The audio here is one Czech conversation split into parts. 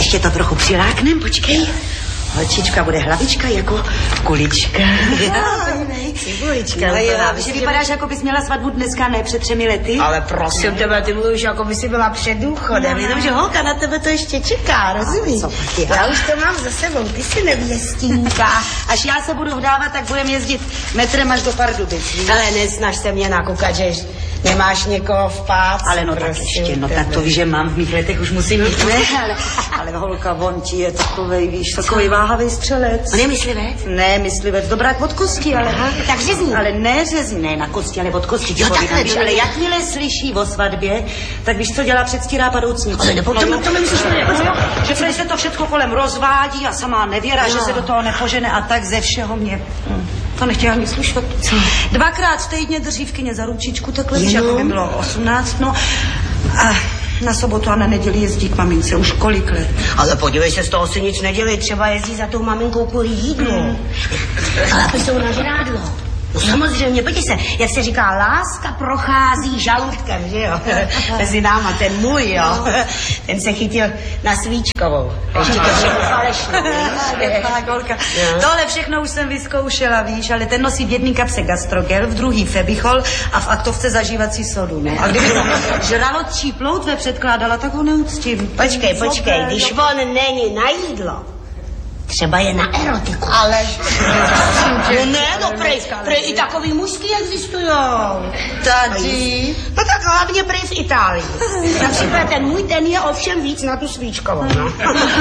Ještě to trochu přiláknem, počkej. Holčička bude hlavička jako kulička. Cibulička. Že vypadáš, jako bys měla svatbu dneska, ne před 3 lety. Ale prosím tebe, ty mluvíš, jako by si byla před důchodem. Jenomže holka na tebe to ještě čeká, rozumíš? Já už to mám za sebou, ty si nevěstínka. Až já se budu vdávat, tak budem jezdit metrem až do Pardubic. Ale nesnaž se mě nakukat, že nemáš někoho v pác. Ale no tak ještě, no tak to víš, že mám v mých letech, už musím mít, ne? Ale holka, on ti je takovej, víš, takový váhavý střelec. On je myslivec? Ne, myslivec, dobrák od kosti, ale... Tak řezní. Ale ne řezní, ne na kosti, ale od kosti. Jo, takhle, víš, ale jakmile slyší o svatbě, tak víš, co dělá, předstírá padoucník. Ale to nemyslíš, že se to všechno kolem rozvádí a sama nevěrá, že se do toho nepožene a tak ze všeho mě... To nechtěla ani slušat. Co? 2krát týdně drží v kyně za ručičku, takhle, víš, jako by bylo 18, no. A na sobotu a na neděli jezdí k mamince, už kolik let. Ale podívej se, z toho si nic nedělej, třeba jezdí za tou maminkou kvůli jídlu. Ale aby jsou na žrádlo. No samozřejmě, pojď se, jak se říká, láska prochází žaludkem, že jo? Mezi náma, ten můj, jo? Ten se chytil na Svíčkovou. Ještě to všechno falešné. Holka. Tohle všechno už jsem vyzkoušela, víš, ale ten nosí v jedné kapse gastrogel, v druhý febichol a v aktovce zažívací sodu, ne? A kdyby to žralotčí ploutve předkládala, tak ho neuctím. Počkej, když on není na jídlo, třeba je na erotiku. Ale... No prej i takový mužský existujou. Tady. No tak hlavně prej v Itálii. Například ten můj, ten je ovšem víc na tu Svíčkovou, no.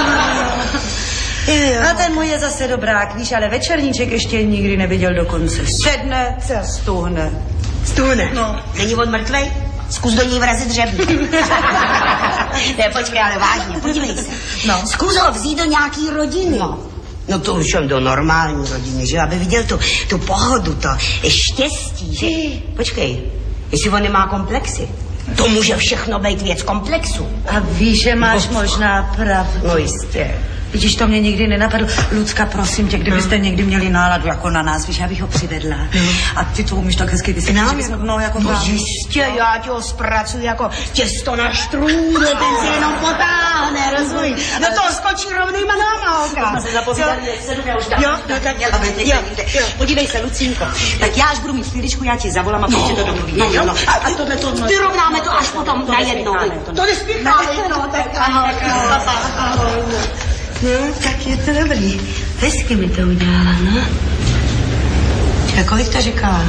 A ten můj je zase dobrák, víš, ale večerníček ještě nikdy neviděl dokonce. Sedne, stuhne. Stuhne? No. Není on mrtvej? Zkus do něj vrazit dřebí. Ne, počkej, ale vážně, podívej se. No. Zkus ho vzít do nějaký rodiny. No to už do normální rodiny, že? Aby viděl tu pohodu, to štěstí, že? Počkej, jestli on nemá komplexy. To může všechno být věc komplexu. A víš, že máš možná pravdu. No jistě. Vidíš, to mě nikdy nenapadlo. Lucka, prosím tě, kdybyste někdy měli náladu jako na nás, víš, já bych ho přivedla. A ty to umíš tak hezky vysvětlit, že bys mnou jako no jistě, já ti ho zpracuji jako těsto na štrůdl, ten si jenom potáhne, rozumíš? No to skočí rovnýma náma, holka. Jo, no tak jo. Podívej se, Lucínko, tak já až budu mít chvíličku, já ti zavolám a pojď to domluví. No, a tohle to... Vyrovnáme to až potom najednou. To nespěcháme, no, tak ahoj. No, tak je to dobrý. Hezky mi to udělala, no. A kolik to říkala?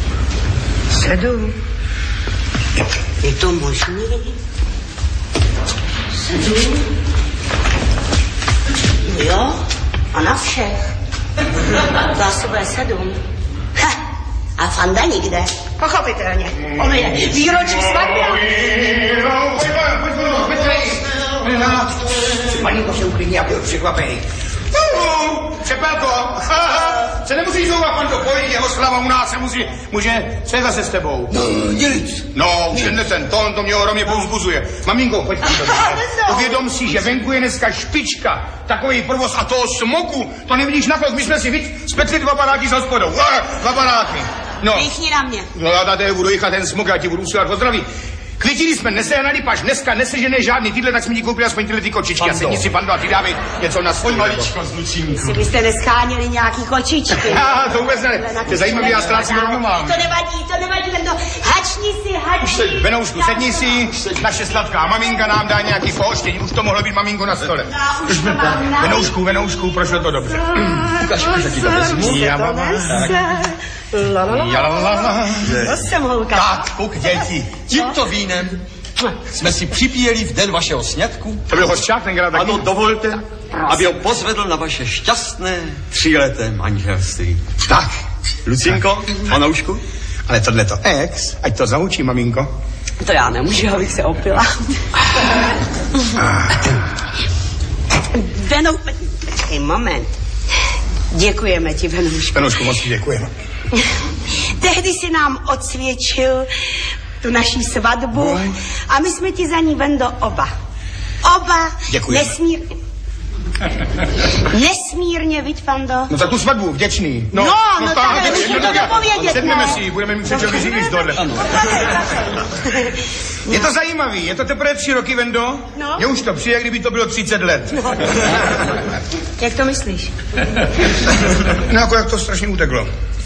7. Je to možný? 7? Jo, a na všech. To asi bude 7. A Fanda nikde. Pochopitelně. On je výročí svatby. Malinko se uklidní a byl překvapený. Čepelko, se nemusíš zouvat, pan to pojď, je oslava u nás, se může, co je zase s tebou? No, nic. No, už ten tón, to mě ohromně povzbuzuje. Maminko, pojď to. Uvědom si, že venku je dneska špička, takový provoz a toho smoku, to nevidíš na kolik, my jsme si spetli 2 baráky s hospodou. 2 baráky. No. Píchni na mě. No já tady budu jichat ten smok, já ti budu usilovat o zdraví. Květiny jsme nesehnali, paž dneska nesežené žádný tyhle, tak jsme ti koupili aspoň tyhle ty kočičky. A sedni si, Pando, a ty dávej něco na svůj maličko z Lucínku. Jestli byste nescháněli nějaký kočičky. To vůbec ne, to je zajímavý, já ztrácím rovnováhu. To nevadí, Vendo, hačni si. Venoušku, sedni si, naše sladká maminka nám dá nějaký pohoštění, už to mohlo být maminko na stole. Venoušku, prošlo to dobře. Ukaž, že ti to vezmu. To jsem holka. Tak, puk, děti, tímto vínem jsme si připíjeli v den vašeho sňatku. To byl hošťák tenkrát taky? Ano, dovolte, aby ho pozvedl na vaše šťastné 3leté manželství. Tak, Lucinko, Panoušku. Ale tohleto ex, ať to zaučí, maminko. To já nemůžu, abych se opila. Venou, počkej, moment. Děkujeme ti, Venoušku. Venoušku, moc děkujeme. Tehdy si nám odsvědčil tu naší svatbu a my jsme ti za ní, Vendo, oba děkujeme. nesmírně. Nesmírně, viď, Fando? No za tu svatbu, vděčný. No, takhle musíme to dopovědět, sedneme ne? si, budeme mít přečo vyřídit tohle. Je to zajímavý, je to teprve 3 roky, Vendo? No. Mně už to přijde, kdyby to bylo 30 let. No. Jak to myslíš? No jako jak to strašně uteklo.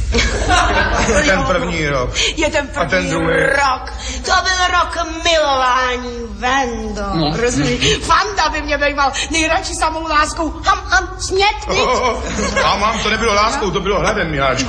Ten první rok. Je ten první a ten druhý rok. To byl rok milování, Vendo. No. Rozumíš? Fanda by mě býval nejradši samou láskou. Ham, snět, viď? Mám, to nebylo láskou, to bylo hladem, miláčku.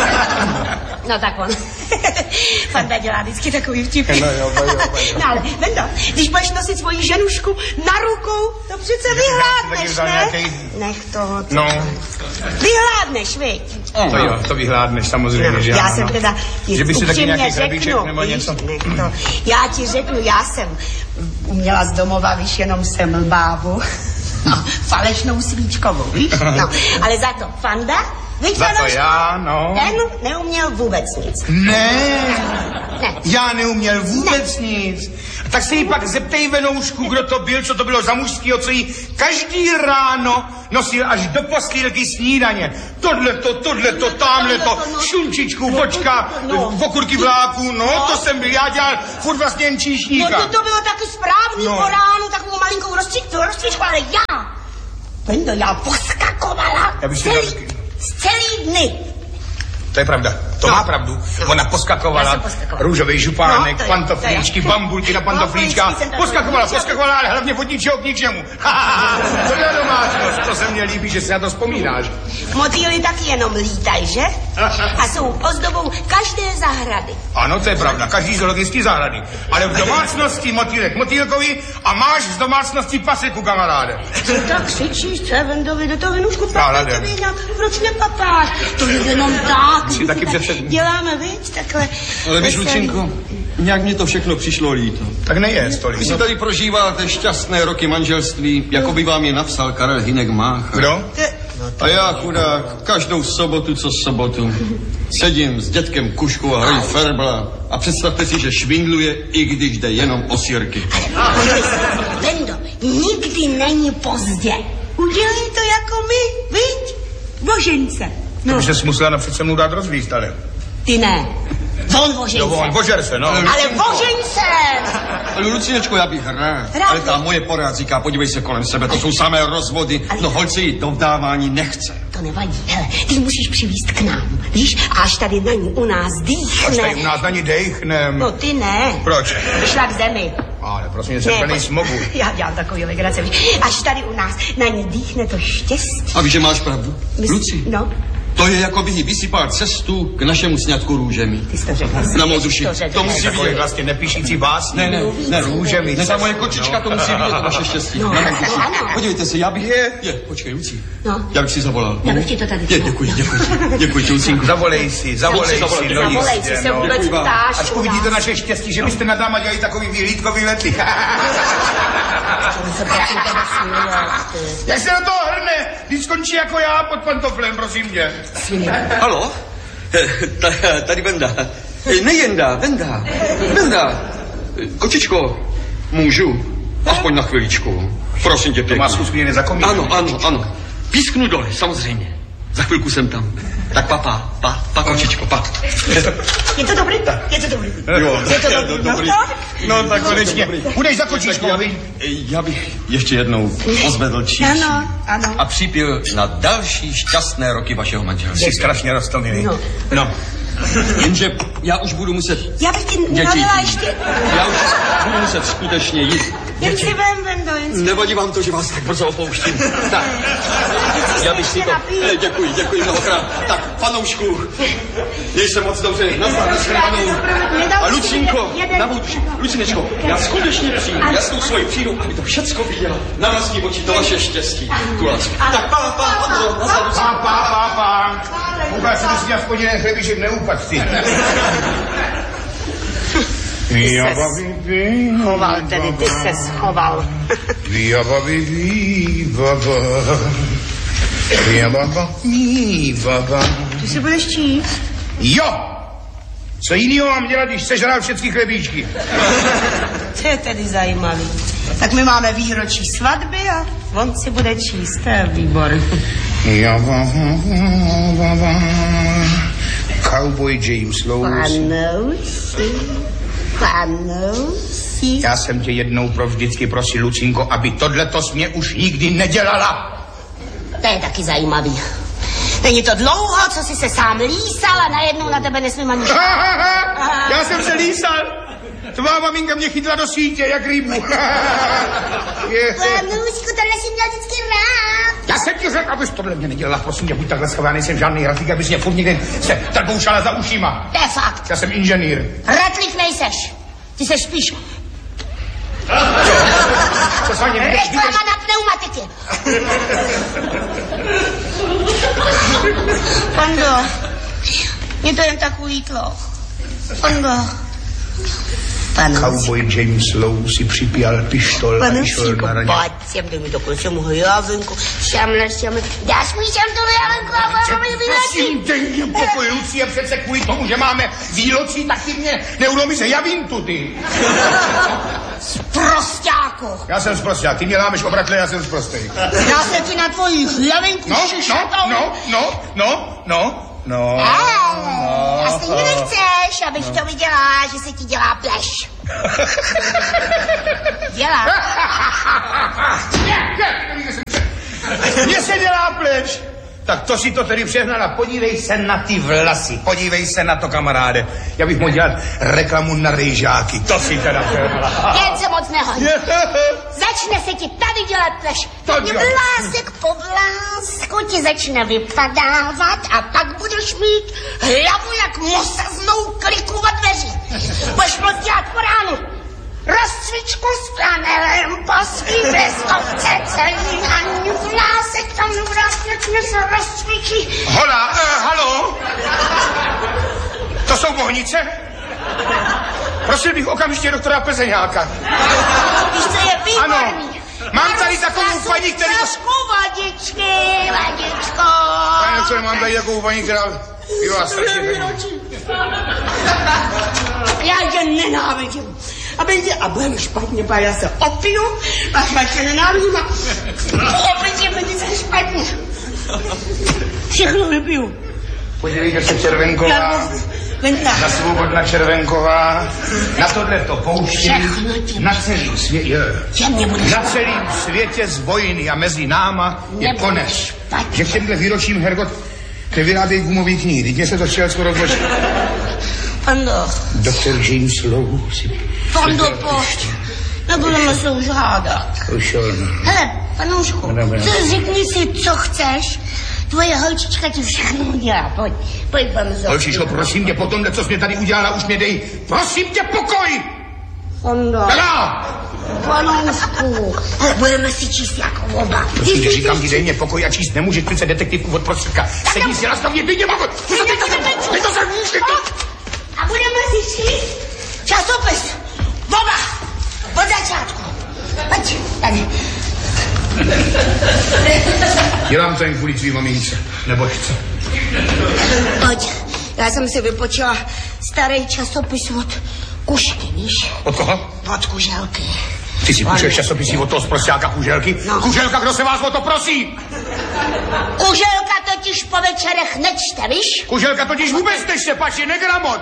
No tak on. Fanda dělá vždycky takový vtipy. No ale, Vendo, když budeš nosit svoji ženušku na rukou, to přece vyhládneš, ne? Nech toho. No. Vyhládneš, viď? To jo, to vyhládneš samozřejmě, no, že já jsem teda že by si taky nějaký řeknu, nebo něco. Já ti řeknu, já jsem uměla z domova, víš, jenom jsem bábu. No, falešnou svíčkovou, víš? No, ale za to Fanda, víš, za to já, no. Ten neuměl vůbec nic. Ne. Já neuměl vůbec nic. Tak se jí pak zeptej, Venoušku, kdo to byl, co to bylo za mužskýho, co jí každý ráno nosil až do postýlky snídaně. Tohleto, tamhleto, šunčičku, vočka, okurky vláku, no to jsem byl, já dělal furt vlastně jen číšníka. No to bylo taky správný po ránu, takovou malinkou rozcvičku, ale Vendo, já poskakovala celý dny. To je pravda, to má pravdu. Ona poskakovala, růžový župánek, pantoflíčky, bambulky na pantoflíčkách. Poskakovala, ale hlavně od ničeho k ničemu. To je domácnost, to se mně líbí, že si na to vzpomínáš. Motýly taky jenom lítají, že? A jsou ozdobou každé zahrady. Ano, to je pravda, každý zoologický zahrady. Ale v domácnosti motýlek motýlkovi a máš z domácnosti paseku, kamaráde. Co tak křičíš, co je, Vendovi, do toho Venušku, proč nepapáš? To je jenom tak. Si taky přece... Děláme, viď, takhle. Ale víš, Lucinko, nějak mi to všechno přišlo líto. Tak neje, stolí. Vy si tady prožíváte šťastné roky manželství, jako by vám je napsal Karel Hynek Mácha. Kdo? A já, chudák, každou sobotu, co sobotu, sedím s dětkem Kuškou a hrají ferbla a představte si, že švindluje, i když jde jenom o sirky. Vendo, nikdy není pozdě. Udělej to jako my, viď? Božence. No. To by se musela napřed se mnou dát rozvíst, ale... Ty ne. On vožeň se. On vožer se, no. Ale vožeň se. Ale Lucinečko, já bych rád. Ale ta moje porád říká, podívej se kolem sebe, to jsou samé rozvody. No holce jí do vdávání nechce. To nevadí, hele, ty musíš přivízt k nám, víš? A až tady na ní u nás dýchne. Až tady u nás na ní dejchnem. No ty ne. Proč? Vyšla k zemi. Ale prosím, jsem plný smogu. Já dělám takový legrace, víš? Až tady u nás na ní dýchne to štěstí. A víš, že máš pravdu? Luci. No. To je, jako by jí vysypal cestu k našemu sňatku růžemi. Ty jsi to řekl. Na mozuši. To musí vidět. Vlastně nepíšící vás. Ne, růžemi. Ne, ta moje kočička to musí vidět, to vaše štěstí. No, podívejte se, já bych... Počkej, Luci. No. Já bych si zavolal. Já bych ti to tady Děkuji, Lucinku. Zavolej si. Zavolej si, se vůbec ptáš. Až uvidíte naše štěstí, že byste nad náma dělali takový vyhlídkový lety. Jak se do toho hrne, když skončí jako já pod pantoflem, prosím tě. Haló? Tady Venda. Nejenda, Venda. Kočičko, můžu? Aspoň na chviličku. Prosím tě pěkně. To má skutečně nezapomínat. Ano. Písknu dole, samozřejmě. Za chvilku jsem tam. Tak pa, kočičko, pa. Je to dobrý? Jo, je to dobrý. No tak konečně. Budeš za kočičkou, Já bych ještě jednou pozvedl číši. Ano. A připil na další šťastné roky vašeho manželství. Jsi strašně roztomilý. No. Jenže já už budu muset... Já bych ti nalila ještě... Já už budu muset skutečně jít. Jen si vem, Vendo, jen si... Nevadí vám to, že vás tak brzo opouštím. Tak, já bych si to... Děkuji mnohokrát. Tak, panoušku, jej se moc dobře. Nazdar, a Lucinko, Lucinečko, já skutečně přijdu, já s tou svojí přijdu, aby to všecko viděla. Na vlastní oči to vaše štěstí. Tu lásku. Tak, pa. Vůbec si musí aspoň jeden chlebíček neúpad, ty. Schoval, tedy ty se schoval. Ty si budeš číst? Jo! Co jinýho mám dělat, když sežral všechny chlebíčky? To je tedy zajímavý. Tak my máme výročí svatby a on si bude číst, to je výborný. Cowboy James Lowes. Panousi. Já jsem tě jednou provždycky prosil, Lucinko, aby tohleto jsi mě už nikdy nedělala. To je taky zajímavý. Není to dlouho, co jsi se sám lísal a najednou na tebe nesmím ani... Já jsem se lísal. Tvá maminka mě chytla do sítě, jak rybu. Panoušku, tohle jsi měl vždycky rád. Já jsem ti řekl, abys tohle mě nedělala. Prosím tě, buď takhle schová, nejsem žádný ratlík, abys mě furt někde se trboušala za ušima. To je fakt. Já jsem inženýr. Ratlík nejseš. Ty seš spíš... Co s vámi reklama na pneumatiky. Pando, mě to jen tak ulítlo. Pando. Cowboy James Lowe si připíjal pištol a vyšel na raně. Pojď sem, dej mi dokonce mu javinku. Šamle. Dáš mi sem tu javinku a máme výročí. Prosím, dej mě pokoj, Lucie, přece kvůli tomu, že máme výročí, taky mě neulomí se javintu, ty. Prostáku. Já jsem sprosták, ty mě lámeš obratle, já jsem sprostej. Já se ti na tvoji javinku šišatou. No. A stejně nechceš, abych to viděla, že se ti dělá pleš. Dělá. Mně se dělá pleš. Tak to si to tedy přehnala. Podívej se na ty vlasy. Podívej se na to, kamaráde. Já bych mohl dělat reklamu na rejžáky. To si teda přehnala. Jen se moc nehoď. Začne se ti tady dělat pleš. Vlásek po vlásku ti začne vypadávat a pak budeš mít hlavu jak mosaznou kliku od dveří. Budeš moc dělat po ránu. Rozcvičku s planelem, posky, bleskovce, celý ani vlásek tam vrátně se rozcvičí. Hola, halo? To jsou bohnice? Prosil bych okamžitě doktora Plzeňáka. Víš, co je výborný? Ano, mám tady takovou paní, která... Trošku vadičko. Pane doktore, mám tady takovou paní, která... Jo, strašně Já tě nenávidím. A budeme špatně, pak já se opiju, pak tě nenávidím a opět je bude se špatně. Všechno vypiju. Podívejte se, Červenková. Na Svobodna Červenková. Na tohleto pouští. Na celém světě. Na celém světě z vojny a mezi náma je konec. Že k těmhle výročím Hergot nevyrábějí gumový knihy. Teď mě se to střel skoro v oči. Pando. Doktor James Lowe si... Pando, pojď. Nebudeme se už hádat. Hele, panoušku, řekni si, co chceš. Tvoje holčička ti všechno udělá. Pojď, Pamzo. Holčičko, prosím tě, po tomhle, co jsi mě tady udělala, už mě dej. Prosím tě, pokoj! Pando. Teda! Panoušku. Hele, budeme si číst jako oba. Prosím tě, říkám ti, dej mě pokoj a číst nemůže přece detektivku od prostředka. Sedí si laskavně, dej mě pokoj! Dej to se může! A budeme si číst časopis. Oba. Od začátku. Pojď, tady. Dělám to jen kvůli tvý mamince, nebožce. Pojď, já jsem si vypočila starý časopis od Kušky, víš? Od koho? Od Kuželky. Ty si píšeš časopisy od toho zprosťáka Kuželky? No. Kuželka, kdo se vás o to prosí? Kuželka totiž po večerech nečte, víš? Kuželka totiž vůbec nečte, pač je negramot.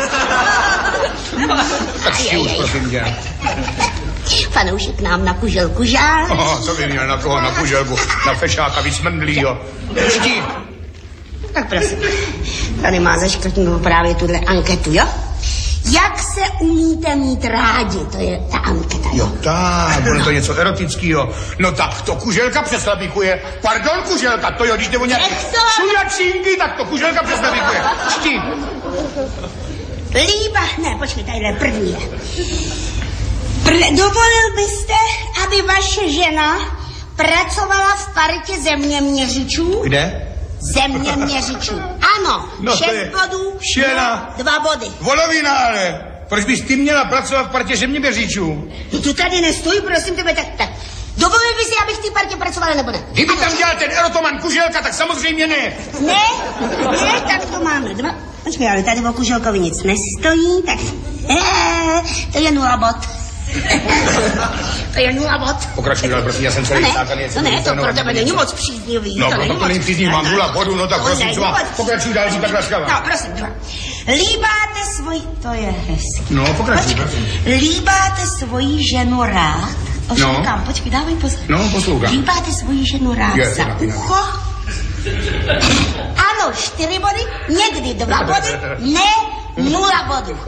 Tak si už, prosím tě. Fanoušek nám na Kuželku žál. Co by měl na koho, na Kuželku? Na fešáka vysmrdlýho. Čti. Tak prosím, tady má zaškrtnout právě tuhle anketu, jo? Jak se umíte mít rádi, to je ta anketa, Jo, tak, bude to něco erotického. No tak to Kuželka přeslabikuje. Pardon, Kuželka, to jo, když jde o nějaké šuňačinky, tak to Kuželka přeslabikuje. Čti. Ne, počkej, tadyhle první je. Dovolil byste, aby vaše žena pracovala v partě zeměměřičů? Kde? Zeměměřičů. Ano, No 6 bodů, šena. 2 body. Volovina, ale. Proč bys ty měla pracovat v partě zeměměřičů? No to tady nestojí, prosím tebe, tak. Dovolil by si, abych v té partě pracovala, nebo ne? Kdyby tam dělal ten erotoman Kuželka, tak samozřejmě ne. Ne, tak to máme 2. Počkej, ale tady o Kuželkovi nic nestojí, tak to je 0 bod. To je 0 bod. Pokračuj dál, prosím, já jsem celý sákaný. To ne, to pro tebe není moc příznivý. No, proto to není příznivý, mám 0 bodů, no tak prosím, co má. Pokračuj dál, říkat laskavá. No, prosím, 2. Líbáte svoji... To je hezky. No, pokračuj, prosím. Líbáte svoji ženu rád? Ošukám, počkej, dávej pozor. No, poslouchám. Líbáte svoji ženu rád za ucho? Ano, 4 body, někdy 2 body, ne 0 bodů.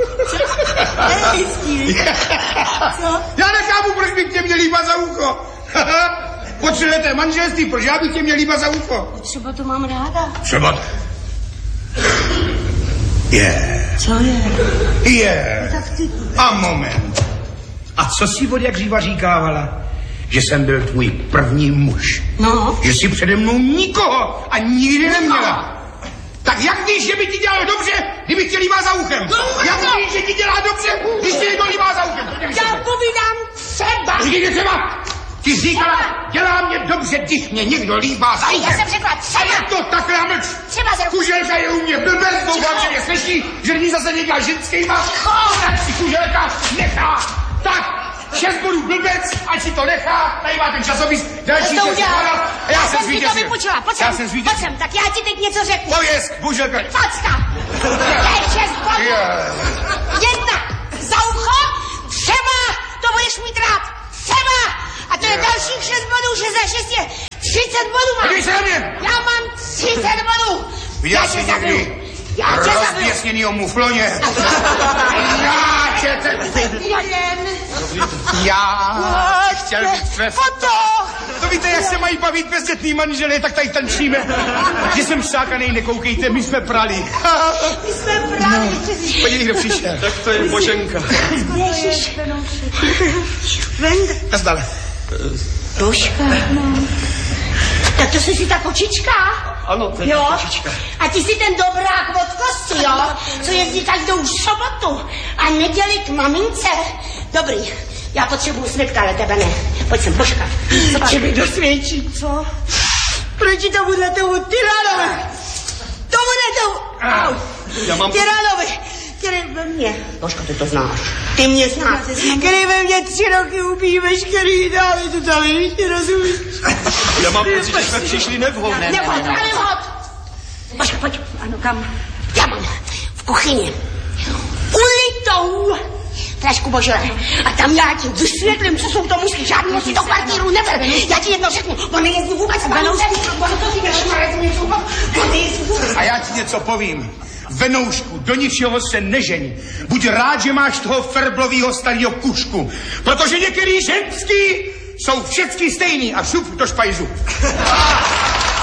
Co? Já nechápu, proč bych tě měl líbat za ucho. Potřebujete manželství, proč já bych tě měl líbat za ucho? Třeba to mám ráda. Třeba to. Co je? Tak ty... A moment. A co jsi od jak živa říkávala? Že jsem byl tvůj první muž. No. Že jsi přede mnou nikoho a nikdy neměla. Tak jak víš, že by ti dělalo dobře, kdyby tě líbá za uchem? Jak víš, že ti dělá dobře, když tě někdo líbá za uchem? Já povídám třeba. Říkejte třeba. Ty říkala, dělá mě dobře, když mě někdo líbá za uchem. Já jsem řekla třeba. A je to takhle mlč. Třeba zrovna. Kuželka je u mě blbec, doufám, že mě slyší, že není zase někde ženskýma. Tak si kuželka nechá. Tak. 6 bodů blbec, ať si to nechá, tady má ten časopis, další to se udělal. schvádat a já jsem si to zvítězil. vypučila, pojď sem, tak já ti teď něco řeknu. Pověz, buželka. Facka, to je 6 bodů. Jedna za ucho, třeba, to budeš mít rád, třeba. A to je dalších 6 bodů, že za 6 je 30 bodů mám. Podívej se na mě. Já mám 30 bodů. Viděl jsi někdy rozvěsněnýho mufloně? Já chtěl být Foto! To víte, jak se mají bavit bezdětný manželé, tak tady tančíme. Že jsem šákanej, nekoukejte, my jsme prali. My jsme prali. Podívej, kdo přišel. Tak to je Boženka. Ježiš. Venda. Nazdal. Duška. Tak to jsi si ta kočička? Ano, to je kočička. A ty jsi ten dobrák od kosti, jo? Co jezdí každou sobotu a neděli k mamince. Dobrý, já potřebuju svědka, ale tebe ne. Pojď sem, Božka. Co mi dosvědčí, co? Proč to bude tomu tyranovi? To bude tomu... Au. Já mám... Tyranovi, který ve mně... Božka, ty to znáš. Ty mě znáš. Který ve mně 3 roky ubíjí veškerý dále, to tam víš, rozumíš? Já mám pocit, že jsme přišli nevhod. Nevhod. Božka, pojď. Ano, kam? Já mám v kuchyni ulitou flašku božele. A tam já ti vysvětlím, co jsou to mužky. Žádný si do kvartíru neber. Já ti jedno řeknu. On nejezdí vůbec. A já ti něco povím. Venoušku, do ničeho se nežeň. Buď rád, že máš toho ferblovýho starého kušku. Protože některý ženský jsou všechny stejný a šup do špajzu.